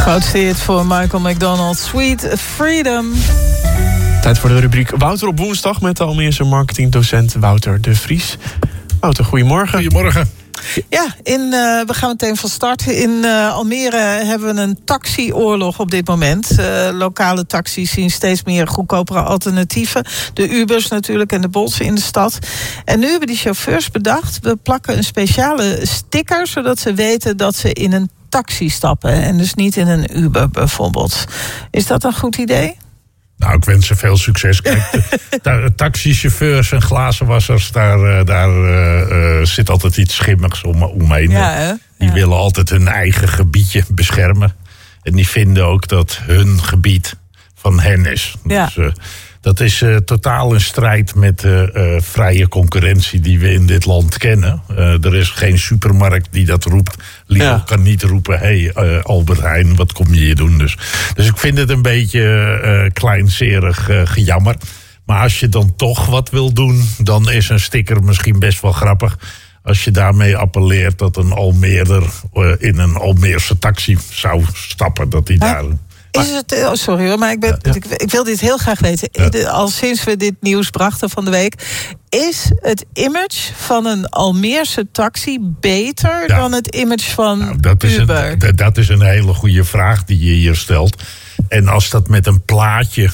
Grootste hit voor Michael McDonald, Sweet Freedom. Tijd voor de rubriek Wouter op woensdag met de Almeerse marketingdocent Wouter de Vries. Wouter, goedemorgen. Goedemorgen. Ja, we gaan meteen van start. In Almere hebben we een taxioorlog op dit moment. Lokale taxis zien steeds meer goedkopere alternatieven. De Ubers natuurlijk en de Bolts in de stad. En nu hebben die chauffeurs bedacht, we plakken een speciale sticker, zodat ze weten dat ze in een taxi stappen. En dus niet in een Uber bijvoorbeeld. Is dat een goed idee? Nou, ik wens ze veel succes. Kijk, de taxichauffeurs en glazenwassers, daar zit altijd iets schimmigs omheen. Ja, die willen altijd hun eigen gebiedje beschermen. En die vinden ook dat hun gebied van hen is. Ja. Dus dat is totaal in strijd met de vrije concurrentie die we in dit land kennen. Er is geen supermarkt die dat roept. Lidl kan niet roepen, hey, Albert Heijn, wat kom je hier doen? Dus ik vind het een beetje kleinzerig gejammer. Maar als je dan toch wat wil doen, dan is een sticker misschien best wel grappig. Als je daarmee appelleert dat een Almeerder in een Almeerse taxi zou stappen, dat hij daar... Is het, sorry hoor, maar ik wil dit heel graag weten. Ja. Al sinds we dit nieuws brachten van de week, is het image van een Almeerse taxi beter dan het image van Uber? Dat is een hele goede vraag die je hier stelt. En als dat met een plaatje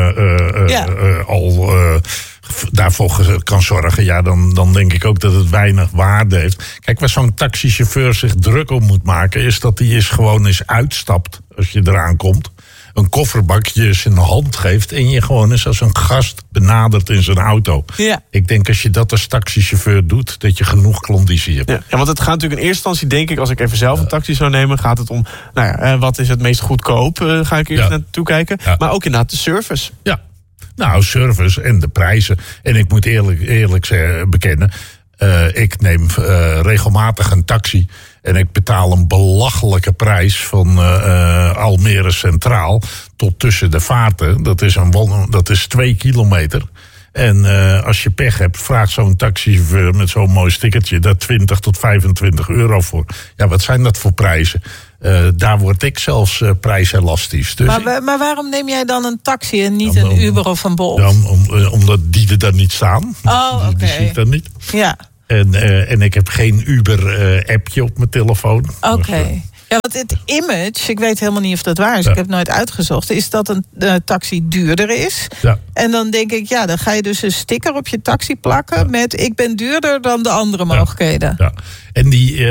daarvoor kan zorgen, ja, dan denk ik ook dat het weinig waarde heeft. Kijk, waar zo'n taxichauffeur zich druk om moet maken, is dat hij gewoon eens uitstapt als je eraan komt. Een kofferbakje in de hand geeft en je gewoon eens als een gast benadert in zijn auto. Ja. Ik denk als je dat als taxichauffeur doet, dat je genoeg klandizie hebt. Ja, want het gaat natuurlijk in eerste instantie, denk ik, als ik even zelf een taxi zou nemen, gaat het om, wat is het meest goedkoop? Ga ik eerst naartoe kijken. Ja. Maar ook inderdaad de service. Ja, nou, service en de prijzen. En ik moet eerlijk bekennen, ik neem regelmatig een taxi. En ik betaal een belachelijke prijs van Almere Centraal tot tussen de vaarten. Dat is 2 kilometer. En als je pech hebt, vraagt zo'n taxichauffeur met zo'n mooi stickertje daar 20 tot 25 euro voor. Ja, wat zijn dat voor prijzen? Daar word ik zelfs prijselastisch. Dus maar waarom neem jij dan een taxi en niet een Uber of een Bolt? Omdat die er dan niet staan. Oh, oké. Die zie ik dan niet. Ja. En ik heb geen Uber-appje op mijn telefoon. Oké. Ja, want het image, ik weet helemaal niet of dat waar is. Ik heb het nooit uitgezocht. Is dat een taxi duurder is. Ja. En dan denk ik, dan ga je dus een sticker op je taxi plakken met ik ben duurder dan de andere mogelijkheden. Ja. En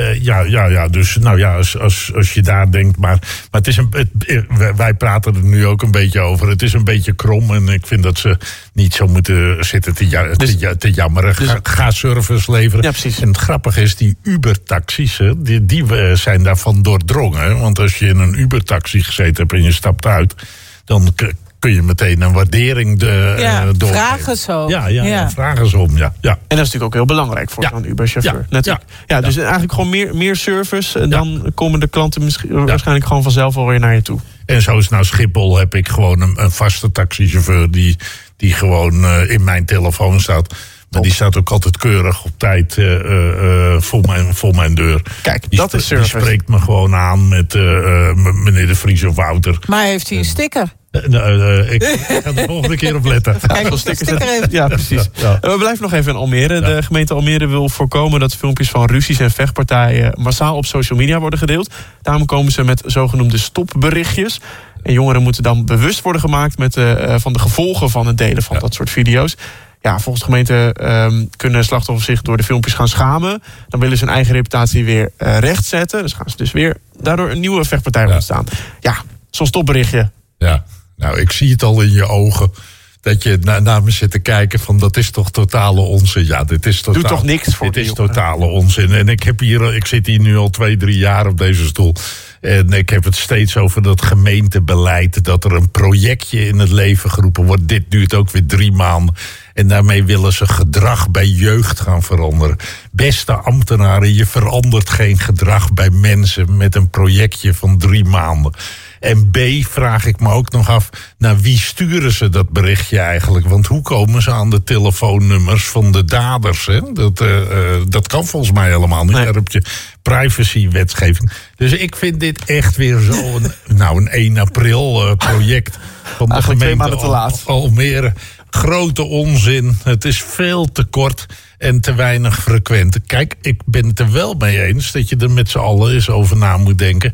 dus als je daar denkt, maar het is wij praten er nu ook een beetje over. Het is een beetje krom en ik vind dat ze niet zo moeten zitten te jammeren. Ga service leveren. Ja, precies. En het grappige is, die Uber-taxis, die zijn daarvan doordrongen. Want als je in een Uber-taxi gezeten hebt en je stapt uit, dan kun je meteen een waardering doorgeven. Vragen zo. Ja, vragen ze om, ja. En dat is natuurlijk ook heel belangrijk voor zo'n Uber-chauffeur. Dus eigenlijk gewoon meer service. En dan komen de klanten waarschijnlijk gewoon vanzelf alweer naar je toe. En zoals nou Schiphol heb ik gewoon een vaste taxichauffeur die gewoon in mijn telefoon staat. Maar die staat ook altijd keurig op tijd voor mijn deur. Kijk, dat is service. Die spreekt me gewoon aan met meneer de Vries of Wouter. Maar heeft hij een sticker? Ik ga de volgende keer op letten. Kijk, sticker heeft. Ja, precies. Ja. We blijven nog even in Almere. Ja. De gemeente Almere wil voorkomen dat filmpjes van ruzies en vechtpartijen massaal op social media worden gedeeld. Daarom komen ze met zogenoemde stopberichtjes. En jongeren moeten dan bewust worden gemaakt van de gevolgen van het delen van dat soort video's. Ja, volgens de gemeente kunnen slachtoffers zich door de filmpjes gaan schamen. Dan willen ze hun eigen reputatie weer rechtzetten. Dus gaan ze dus weer daardoor een nieuwe vechtpartij ontstaan. Ja, zo'n stopberichtje. Ja, nou, ik zie het al in je ogen. Dat je naar me zit te kijken van dat is toch totale onzin. Ja, dit is totaal. Doe toch niks voor dit is totale onzin. En ik zit hier nu al 2-3 jaar op deze stoel. En ik heb het steeds over dat gemeentebeleid. Dat er een projectje in het leven geroepen wordt. Dit duurt ook weer 3 maanden. En daarmee willen ze gedrag bij jeugd gaan veranderen. Beste ambtenaren, je verandert geen gedrag bij mensen met een projectje van 3 maanden. En B, vraag ik me ook nog af, naar wie sturen ze dat berichtje eigenlijk? Want hoe komen ze aan de telefoonnummers van de daders? Hè? Dat kan volgens mij helemaal niet. Daar heb je privacywetgeving. Dus ik vind dit echt weer een 1 april project van de gemeente Almere. Grote onzin. Het is veel te kort en te weinig frequent. Kijk, ik ben het er wel mee eens dat je er met z'n allen eens over na moet denken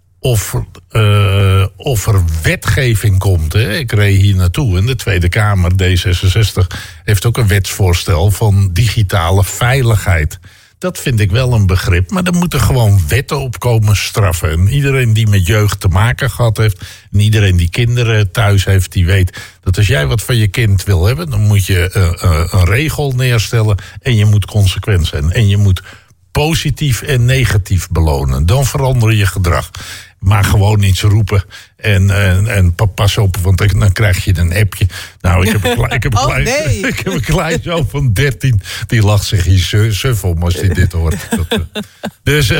of er wetgeving komt. Hè. Ik reed hier naartoe en de Tweede Kamer, D66, heeft ook een wetsvoorstel van digitale veiligheid. Dat vind ik wel een begrip, maar er moeten gewoon wetten op komen straffen. En iedereen die met jeugd te maken gehad heeft, en iedereen die kinderen thuis heeft, die weet dat als jij wat van je kind wil hebben, dan moet je een regel neerstellen en je moet consequent zijn. En je moet positief en negatief belonen. Dan verander je gedrag. Maar gewoon iets roepen en pas op, want dan krijg je een appje. Nou, ik heb een klein zoon van 13, die lacht zich hier suf om als hij dit hoort. Dus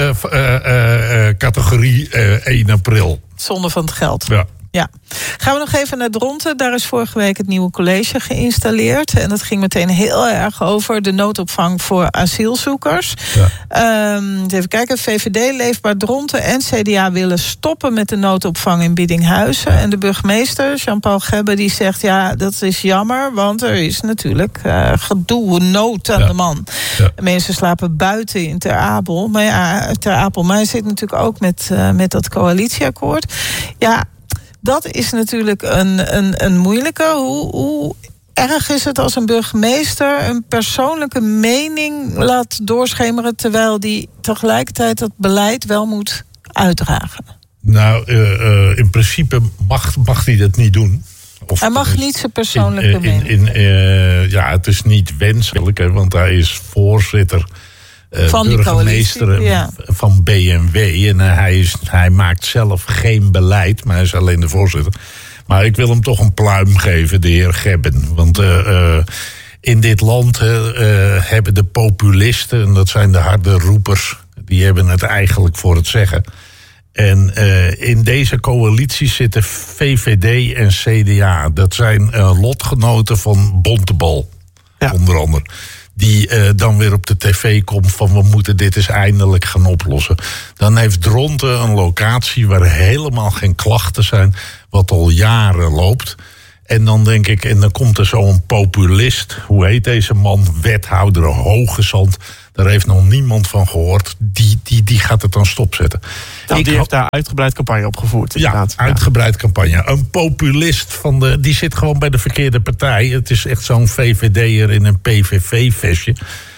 categorie 1 april. Zonde van het geld. Ja. Gaan we nog even naar Dronten. Daar is vorige week het nieuwe college geïnstalleerd. En dat ging meteen heel erg over de noodopvang voor asielzoekers. Ja. Even kijken. VVD, Leefbaar Dronten en CDA willen stoppen met de noodopvang in Biddinghuizen. En de burgemeester, Jean-Paul Gebbe, die zegt, ja, dat is jammer, want er is natuurlijk gedoe, nood aan de man. Ja. Mensen slapen buiten in Ter Apel. Maar ja, Ter Apel, maar hij zit natuurlijk ook met dat coalitieakkoord. Ja, dat is natuurlijk een moeilijke. Hoe erg is het als een burgemeester een persoonlijke mening laat doorschemeren, terwijl die tegelijkertijd dat beleid wel moet uitdragen? Nou, in principe mag hij dat niet doen. Hij mag niet zijn persoonlijke mening. Het is niet wenselijk, hè, want hij is voorzitter van burgemeester van BMW. En hij maakt zelf geen beleid, maar hij is alleen de voorzitter. Maar ik wil hem toch een pluim geven, de heer Gebben. Want in dit land hebben de populisten, en dat zijn de harde roepers, die hebben het eigenlijk voor het zeggen. En in deze coalitie zitten VVD en CDA. Dat zijn lotgenoten van Bontebal, onder andere. Die dan weer op de tv komt van we moeten dit eens eindelijk gaan oplossen. Dan heeft Dronten een locatie waar helemaal geen klachten zijn, wat al jaren loopt. En dan denk ik, en dan komt er zo'n populist, hoe heet deze man, wethouder Hoogezand. Daar heeft nog niemand van gehoord. Die gaat het dan stopzetten. Die heeft daar uitgebreid campagne op gevoerd. Inderdaad. Ja, uitgebreid campagne. Een populist die zit gewoon bij de verkeerde partij. Het is echt zo'n VVD'er in een PVV-vestje.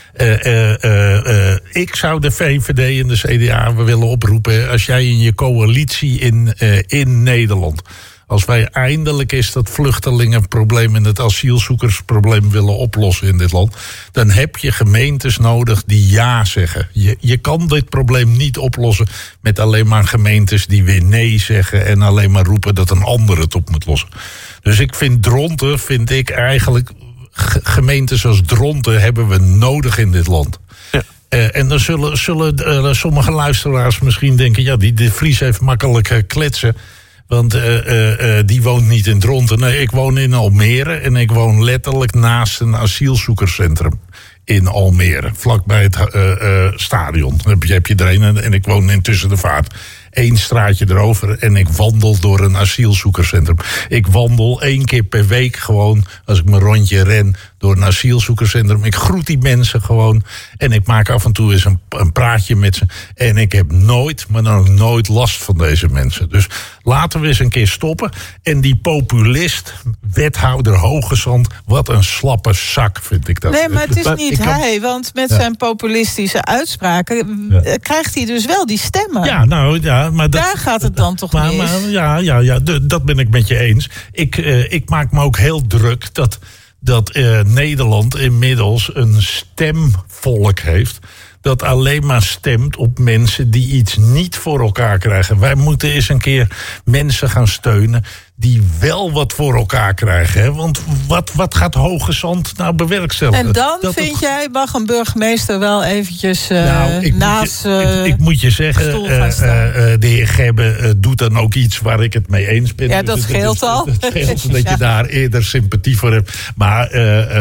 Ik zou de VVD en de CDA willen oproepen, als jij in je coalitie in Nederland, als wij eindelijk eens dat vluchtelingenprobleem en het asielzoekersprobleem willen oplossen in dit land, dan heb je gemeentes nodig die ja zeggen. Je kan dit probleem niet oplossen met alleen maar gemeentes die weer nee zeggen en alleen maar roepen dat een ander het op moet lossen. Dus ik vind Dronten, eigenlijk gemeentes als Dronten hebben we nodig in dit land. Ja. En dan zullen sommige luisteraars misschien denken, ja, de Vries heeft makkelijk kletsen. Want die woont niet in Dronten. Nee, ik woon in Almere en ik woon letterlijk naast een asielzoekerscentrum in Almere. Vlakbij het stadion. Dan heb je er een en ik woon intussen de vaart. 1 straatje erover en ik wandel door een asielzoekerscentrum. Ik wandel 1 keer per week gewoon, als ik mijn rondje ren, door een asielzoekerscentrum. Ik groet die mensen gewoon en ik maak af en toe eens een praatje met ze. En ik heb nooit, maar dan ook nooit last van deze mensen. Dus laten we eens een keer stoppen. En die populist, wethouder Hoogezand, wat een slappe zak vind ik dat. Nee, maar het is niet hij, want met zijn populistische uitspraken krijgt hij dus wel die stemmen. Ja, nou ja. Maar daar gaat het dan toch mis? Dat ben ik met je eens. Ik maak me ook heel druk dat Nederland inmiddels een stemvolk heeft dat alleen maar stemt op mensen die iets niet voor elkaar krijgen. Wij moeten eens een keer mensen gaan steunen die wel wat voor elkaar krijgen. Hè? Want wat gaat Hoge Zand nou bewerkstelligen? En dan jij, mag een burgemeester wel eventjes naast... Ik moet je zeggen, de heer Gebbe doet dan ook iets waar ik het mee eens ben. Ja, dat scheelt al. Het scheelt dat je daar eerder sympathie voor hebt. Maar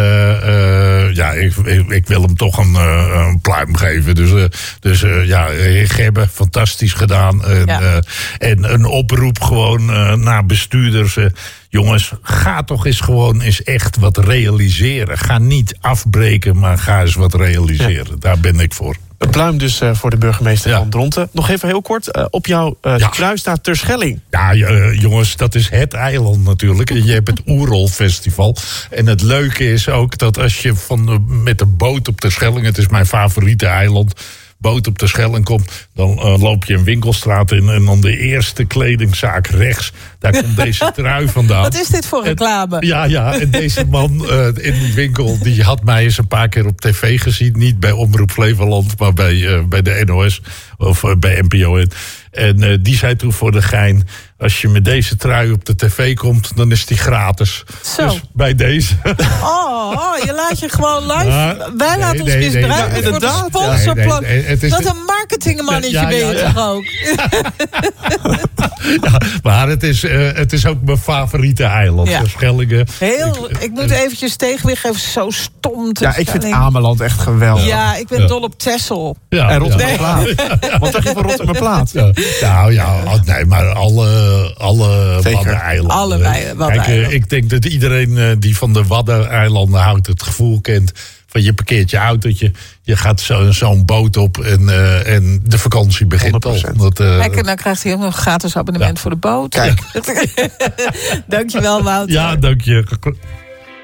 ik wil hem toch een pluim geven. Dus heer Gebbe, fantastisch gedaan. En een oproep gewoon naar bestuurders. Jongens, ga toch eens echt wat realiseren. Ga niet afbreken, maar ga eens wat realiseren. Ja. Daar ben ik voor. Een pluim dus voor de burgemeester van Dronten. Nog even heel kort, op jouw trui staat Terschelling. Ja, jongens, dat is het eiland natuurlijk. En je hebt het Oerol-festival. En het leuke is ook dat als je met de boot op Terschelling... het is mijn favoriete eiland... boot op de Schelling komt, dan loop je een winkelstraat in... en dan de eerste kledingzaak rechts, daar komt deze trui vandaan. Wat is dit voor reclame? Ja, en deze man in die winkel... die had mij eens een paar keer op tv gezien. Niet bij Omroep Flevoland, maar bij de NOS of bij NPO. En die zei toen voor de gein... als je met deze trui op de tv komt, dan is die gratis. Zo. Dus bij deze. Je laat je gewoon live... Wij laten ons misbruiken voor de sponsorplan. Wat een marketingmannetje ben je toch ook? Maar het is ook mijn favoriete eiland. Ja. Schellingen. Ik moet eventjes tegenwicht geven. Zo stom. Ik vind Ameland echt geweldig. Ja, ik ben dol op Texel. Ja, en Rotterdamplaat. Wat dacht je van Rotterdamplaat? Nee, maar alle Waddeneilanden. Alle Waddeneilanden. Kijk, ik denk dat iedereen die van de Waddeneilanden houdt... het gevoel kent van je parkeert je autootje... je gaat zo'n boot op en de vakantie begint 100%. Al. Kijk, en dan krijgt hij ook nog een gratis abonnement voor de boot. Kijk. Dankjewel, Wouter. Ja, dank je.